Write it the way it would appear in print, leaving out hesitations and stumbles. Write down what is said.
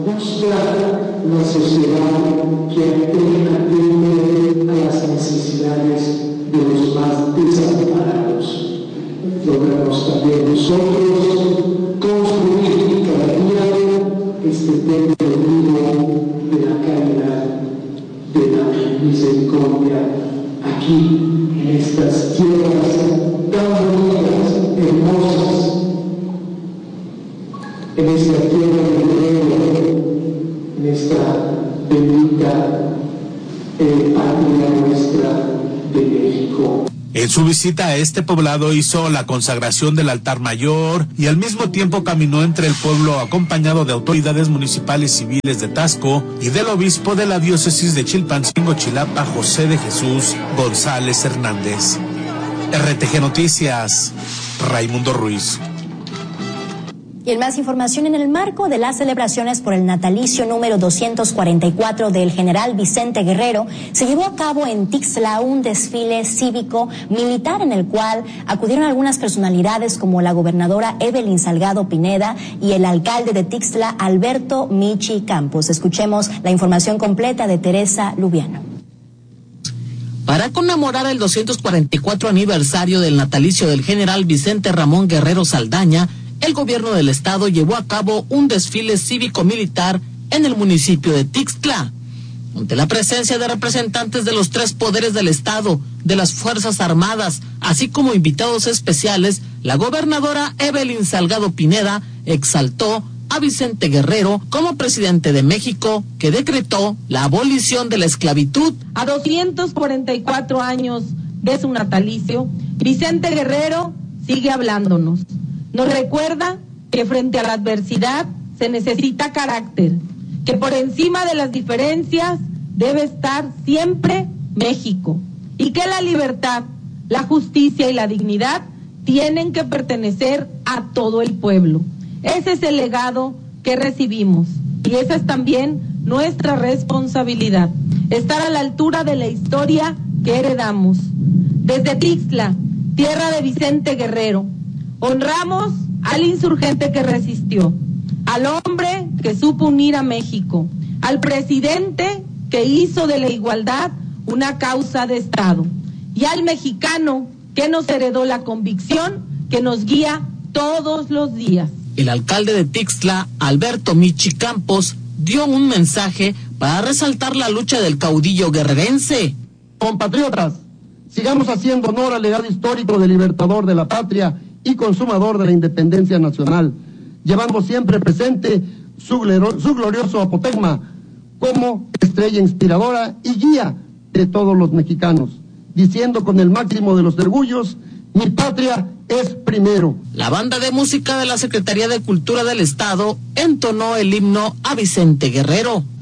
busca una sociedad que atiende a las necesidades de los más desamparados. Logramos también nosotros construir cada día este templo vivo de la caridad, de la misericordia, aquí en estas tierras tan bonitas, hermosas, en esta tierra de Guerrero, en esta bendita patria nuestra de México. En su visita a este poblado hizo la consagración del altar mayor y al mismo tiempo caminó entre el pueblo acompañado de autoridades municipales y civiles de Taxco y del obispo de la diócesis de Chilpancingo, Chilapa, José de Jesús González Hernández. RTG Noticias, Raimundo Ruiz. Y en más información, en el marco de las celebraciones por el natalicio número 244 del general Vicente Guerrero, se llevó a cabo en Tixla un desfile cívico-militar en el cual acudieron algunas personalidades como la gobernadora Evelyn Salgado Pineda y el alcalde de Tixla, Alberto Michi Campos. Escuchemos la información completa de Teresa Lubiano. Para conmemorar el 244 aniversario del natalicio del general Vicente Ramón Guerrero Saldaña, el gobierno del estado llevó a cabo un desfile cívico-militar en el municipio de Tixla. Ante la presencia de representantes de los tres poderes del estado, de las Fuerzas Armadas, así como invitados especiales, la gobernadora Evelyn Salgado Pineda exaltó a Vicente Guerrero como presidente de México, que decretó la abolición de la esclavitud. A 244 años de su natalicio, Vicente Guerrero sigue hablándonos. Nos recuerda que frente a la adversidad se necesita carácter, que por encima de las diferencias debe estar siempre México y que la libertad, la justicia y la dignidad tienen que pertenecer a todo el pueblo. Ese es el legado que recibimos y esa es también nuestra responsabilidad, estar a la altura de la historia que heredamos. Desde Tixla, tierra de Vicente Guerrero, honramos al insurgente que resistió, al hombre que supo unir a México, al presidente que hizo de la igualdad una causa de Estado y al mexicano que nos heredó la convicción que nos guía todos los días. El alcalde de Tixla, Alberto Michi Campos, dio un mensaje para resaltar la lucha del caudillo guerrerense. Compatriotas, sigamos haciendo honor al legado histórico del libertador de la patria y consumador de la independencia nacional, llevando siempre presente su glorioso apotegma como estrella inspiradora y guía de todos los mexicanos, diciendo con el máximo de los orgullos: mi patria es primero. La banda de música de la Secretaría de Cultura del Estado entonó el himno a Vicente Guerrero.